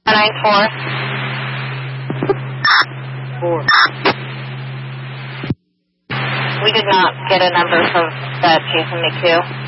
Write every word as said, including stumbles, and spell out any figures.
nine four. Four. We did not get a number from that Jason McHugh.